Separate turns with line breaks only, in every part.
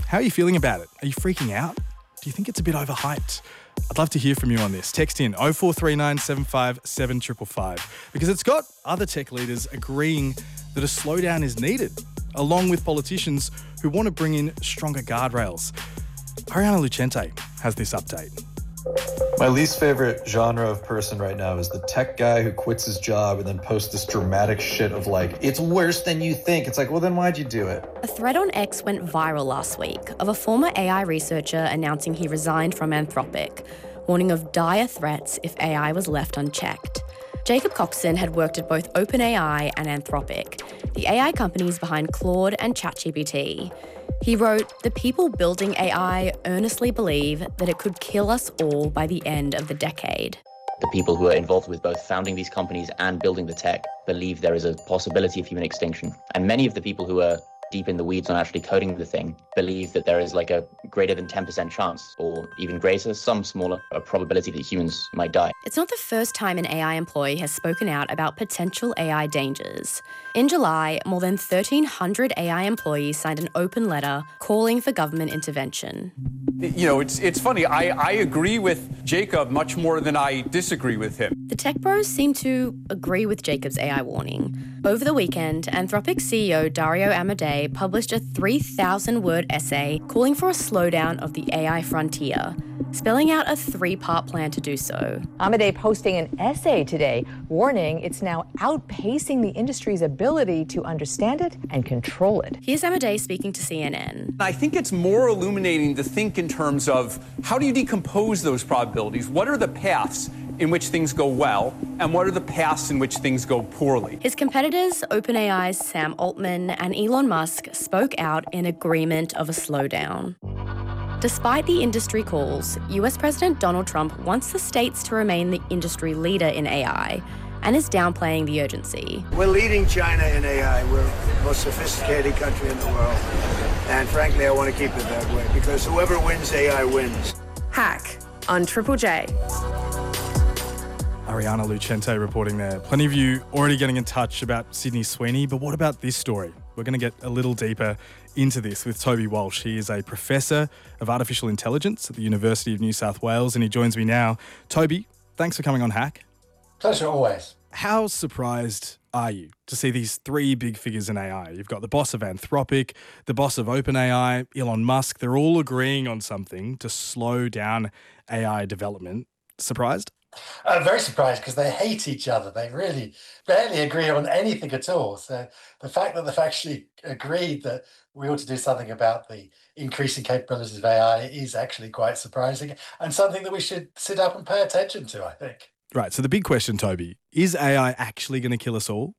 How are you feeling about it? Are you freaking out? Do you think it's a bit overhyped? I'd love to hear from you on this. Text in 0439 75 7555 because it's got other tech leaders agreeing that a slowdown is needed, along with politicians who want to bring in stronger guardrails. Ariana Lucente has this update.
My least favorite genre of person right now is the tech guy who quits his job and then posts this dramatic shit of like, it's worse than you think. It's like, well, then why'd you do it?
A thread on X went viral last week of a former AI researcher announcing he resigned from Anthropic, warning of dire threats if AI was left unchecked. Jacob Coxon had worked at both OpenAI and Anthropic, the AI companies behind Claude and ChatGPT. He wrote, "The people building AI earnestly believe that it could kill us all by the end of the decade."
The people who are involved with both founding these companies and building the tech believe there is a possibility of human extinction. And many of the people who are deep in the weeds on actually coding the thing believe that there is like a greater than 10% chance, or even greater, some smaller, a probability that humans might die.
It's not the first time an AI employee has spoken out about potential AI dangers. In July, more than 1,300 AI employees signed an open letter calling for government intervention.
You know, it's funny. I agree with Jacob much more than I disagree with him.
The tech bros seem to agree with Jacob's AI warning. Over the weekend, Anthropic CEO Dario Amodei published a 3,000-word essay calling for a slowdown of the AI frontier, spelling out a 3-part plan to do so.
Amodei posting an essay today warning it's now outpacing the industry's ability to understand it and control it.
Here's Amodei speaking to CNN.
I think it's more illuminating to think in terms of how do you decompose those probabilities? What are the paths in which things go well, and what are the paths in which things go poorly?
His competitors, OpenAI's Sam Altman and Elon Musk, spoke out in agreement of a slowdown. Despite the industry calls, US President Donald Trump wants the states to remain the industry leader in AI and is downplaying the urgency.
We're leading China in AI. We're the most sophisticated country in the world. And frankly, I want to keep it that way because whoever wins AI wins.
Hack on Triple J.
Ariana Lucente reporting there. Plenty of you already getting in touch about Sydney Sweeney, but what about this story? We're going to get a little deeper into this with Toby Walsh. He is a professor of artificial intelligence at the University of New South Wales, and he joins me now. Toby, thanks for coming on Hack.
Pleasure always.
How surprised are you to see these 3 big figures in AI? You've got the boss of Anthropic, the boss of OpenAI, Elon Musk. They're all agreeing on something to slow down AI development. Surprised?
I'm very surprised because they hate each other. They really barely agree on anything at all. So the fact that they've actually agreed that we ought to do something about the increasing capabilities of AI is actually quite surprising and something that we should sit up and pay attention to, I think.
Right. So the big question, Toby, is AI actually going to kill us all?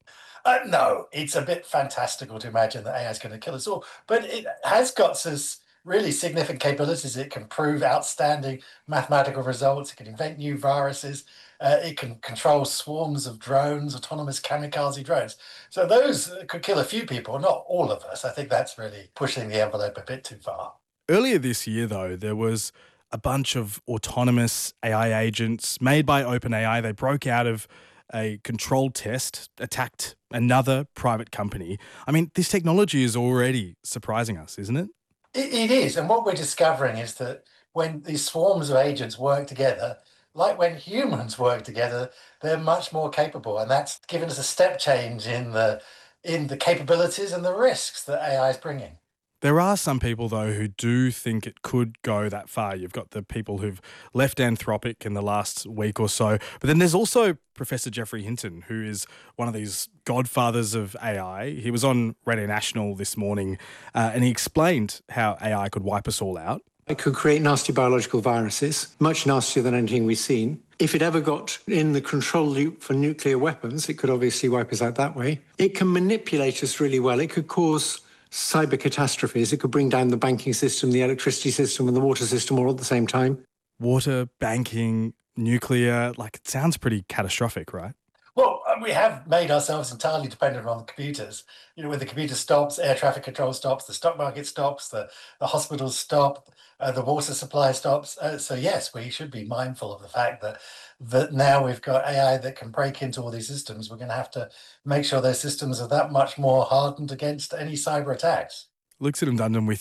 No, it's a bit fantastical to imagine that AI is going to kill us all, but it has got some really significant capabilities. It can prove outstanding mathematical results. It can invent new viruses. It can control swarms of drones, autonomous kamikaze drones. So those could kill a few people, not all of us. I think that's really pushing the envelope a bit too far.
Earlier this year, though, there was a bunch of autonomous AI agents made by OpenAI. They broke out of a controlled test, attacked another private company. I mean, this technology is already surprising us, isn't it?
It is. And what we're discovering is that when these swarms of agents work together, like when humans work together, they're much more capable. And that's given us a step change in the capabilities and the risks that AI is bringing.
There are some people, though, who do think it could go that far. You've got the people who've left Anthropic in the last week or so. But then there's also Professor Geoffrey Hinton, who is one of these godfathers of AI. He was on Radio National this morning and he explained how AI could wipe us all out.
It could create nasty biological viruses, much nastier than anything we've seen. If it ever got in the control loop for nuclear weapons, it could obviously wipe us out that way. It can manipulate us really well. It could cause cyber catastrophes. It could bring down the banking system, the electricity system, and the water system all at the same time.
Water, banking, nuclear, like it sounds pretty catastrophic, right?
Well, we have made ourselves entirely dependent on the computers. You know, when the computer stops, air traffic control stops, the stock market stops, the hospitals stop, the water supply stops. So yes, we should be mindful of the fact that now we've got AI that can break into all these systems. We're going to have to make sure those systems are that much more hardened against any cyber attacks.
Luke Siddam-Dundon with